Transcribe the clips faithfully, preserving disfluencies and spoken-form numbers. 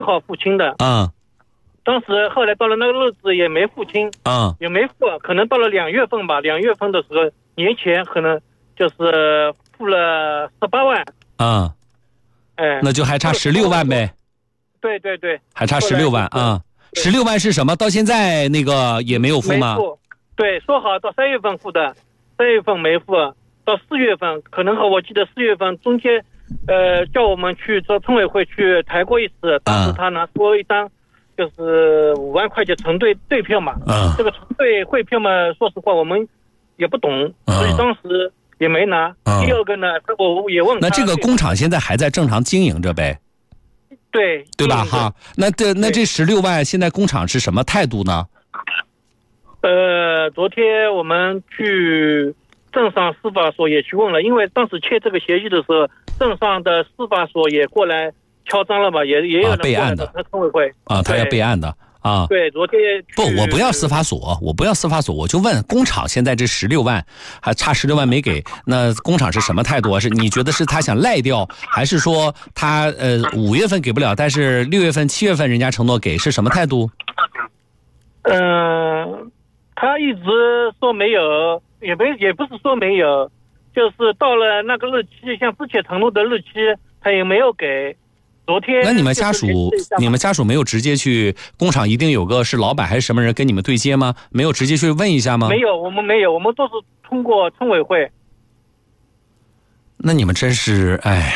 号付清的。 嗯。 当时后来到了那个日子也没付清， 嗯， 也没付，可能到了两月份吧，两月份的时候，年前可能就是付了十八万。 嗯。 哎， 那就还差十六万呗。 对对对， 还差十六万啊！十六万是什么？到现在那个也没有付吗？ 没付。对，说好到三月份付的，三月份没付，到四月份可能和我记得四月份中间，呃，叫我们去做村委会去抬过一次，当时他拿出一张就是五万块钱承兑兑票嘛。 嗯。 这个承兑汇票嘛，说实话我们也不懂，所以当时也没拿。 嗯。 第二个呢，我也问他。 那这个工厂现在还在正常经营着呗？ 对， 对吧？哈，那这那这十六万，现在工厂是什么态度呢？ 呃，昨天我们去镇上司法所也去问了，因为当时签这个协议的时候，镇上的司法所也过来敲章了吧，也也有人备案的， 他村委会啊，他要备案的啊。 对，昨天不，我不要司法所，我不要司法所，我就问工厂现在这十六万还差十六万没给，那工厂是什么态度啊？是你觉得是他想赖掉，还是说他呃五月份给不了，但是六月份、七月份人家承诺给，是什么态度？ 嗯、呃，他一直说没有，也没也不是说没有，就是到了那个日期，像之前承诺的日期，他也没有给。昨天那你们家属，你们家属没有直接去工厂，一定有个是老板还是什么人跟你们对接吗？没有直接去问一下吗？ 没有，我们没有，我们都是通过村委会。 那你们真是，哎呀，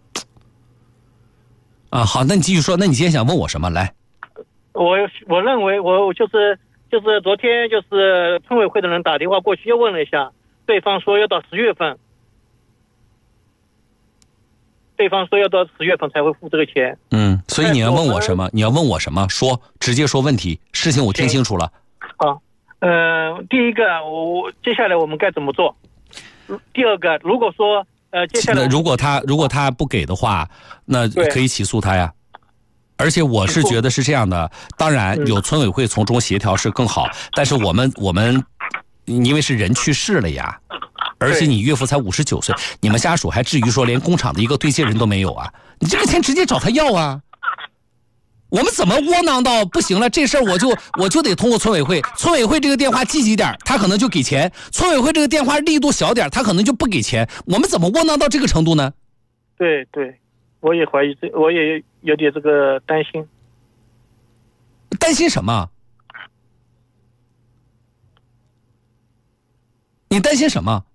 啊，好，那你继续说，那你今天想问我什么？来， 我我认为我就是就是昨天就是村委会的人打电话过去又问了一下，对方说要到十月份。对方说要到十月份才会付这个钱。 嗯，所以你要问我什么？你要问我什么？说，直接说问题。事情我听清楚了。 好，呃，第一个，我接下来我们该怎么做？第二个，如果说呃，接下来如果他如果他不给的话，那可以起诉他呀。而且我是觉得是这样的，当然有村委会从中协调是更好，但是我们我们因为是人去世了呀。而且你岳父才五十九岁，你们家属还至于说连工厂的一个对接人都没有啊？你这个钱直接找他要啊！我们怎么窝囊到不行了？这事儿我就我就得通过村委会，村委会这个电话积极点，他可能就给钱；村委会这个电话力度小点，他可能就不给钱。我们怎么窝囊到这个程度呢？ 对对，我也怀疑这，我也有点这个担心。 担心什么？你担心什么？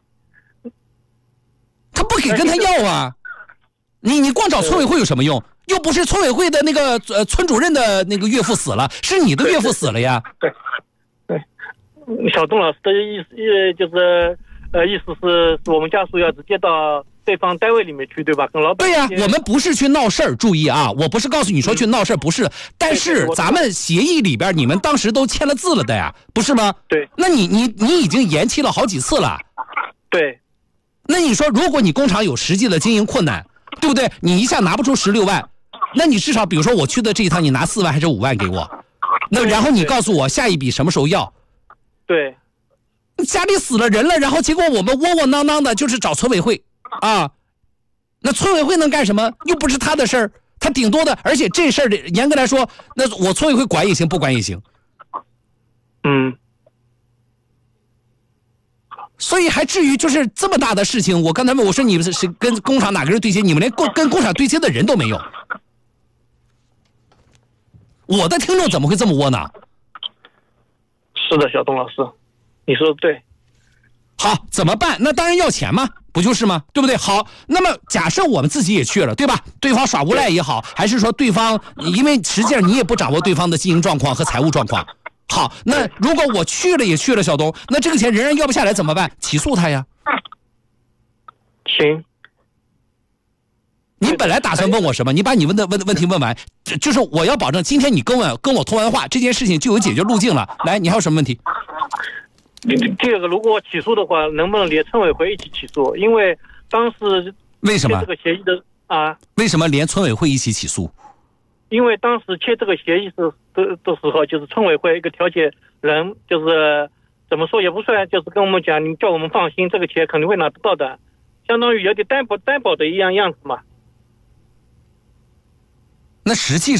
他不给跟他要啊！你你光找村委会有什么用？又不是村委会的那个呃村主任的那个岳父死了，是你的岳父死了呀。 对对，小东老师的意思呃就是呃意思是我们家属要直接到对方单位里面去，对吧？跟老板。 对呀、啊，我们不是去闹事儿，注意啊，我不是告诉你说去闹事儿，不是。但是咱们协议里边你们当时都签了字了的呀，不是吗？ 对。 那你你你已经延期了好几次了。 对。 那你说，如果你工厂有实际的经营困难，对不对？你一下拿不出十六万，那你至少比如说我去的这一趟，你拿四万还是五万给我？那然后你告诉我下一笔什么时候要？ 对， 家里死了人了，然后结果我们窝窝囊囊的，就是找村委会啊。那村委会能干什么？又不是他的事儿，他顶多的，而且这事儿严格来说，那我村委会管也行，不管也行。 嗯。 所以还至于就是这么大的事情，我刚才问我说你们是跟工厂哪个人对接，你们连跟工厂对接的人都没有。我的听众怎么会这么窝囊？ 是的，小东老师，你说的对。 好，怎么办？那当然要钱嘛，不就是吗？对不对？好，那么假设我们自己也去了，对吧？对方耍无赖也好，还是说对方因为实际上你也不掌握对方的经营状况和财务状况。好，那如果我去了也去了，小东，那这个钱仍然要不下来怎么办？起诉他呀。 行。 你本来打算问我什么？你把你问的问的问题问完，就是我要保证今天你跟我跟我通完话，这件事情就有解决路径了。来，你还有什么问题？ 第二个，如果我起诉的话，能不能连村委会一起起诉？因为当时为什么这个协议的啊？ 为什么连村委会一起起诉？ 因为当时签这个协议的的的时候，就是村委会一个调解人，就是怎么说也不算，就是跟我们讲，你叫我们放心，这个钱肯定会拿得到的，相当于有点担保担保的一样样子嘛。 那实际上。